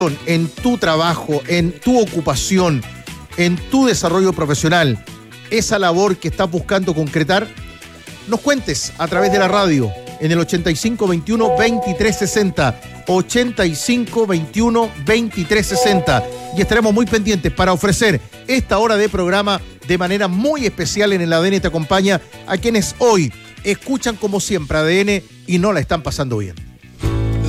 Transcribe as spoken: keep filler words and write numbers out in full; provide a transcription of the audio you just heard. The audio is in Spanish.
en tu trabajo, en tu ocupación, en tu desarrollo profesional, esa labor que estás buscando concretar, nos cuentes a través de la radio en el ochenta y cinco veintiuno veintitrés sesenta, ochenta y cinco veintiuno veintitrés sesenta, y estaremos muy pendientes para ofrecer esta hora de programa de manera muy especial en el A D N Te Acompaña a quienes hoy escuchan como siempre A D N y no la están pasando bien.